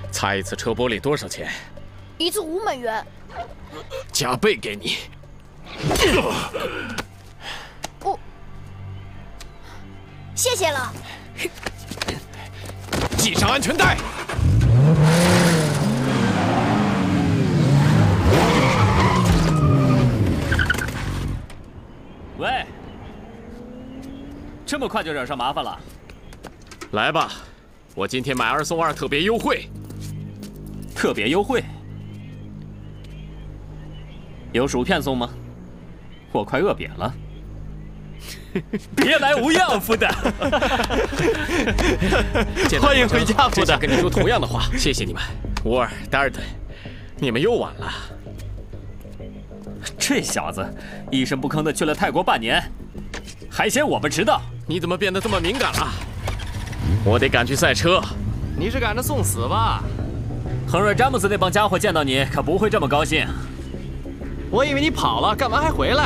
擦一次车玻璃多少钱？ 一次5美元。 加倍给你。 哦，谢谢了。 系上安全带。 喂，这么快就惹上麻烦了？ 来吧，我今天买2送2，特别优惠。 特别优惠？有薯片送吗？我快饿瘪了。别来无恙，夫的。 欢迎回家，夫的。跟你说同样的话，谢谢你们，乌尔、达尔顿，你们又晚了。 这小子一声不吭的去了泰国半年，还嫌我们迟到。 你怎么变得这么敏感了？我得赶去赛车。你是赶着送死吧？ 亨瑞·詹姆斯那帮家伙见到你可不会这么高兴。 我以为你跑了，干嘛还回来？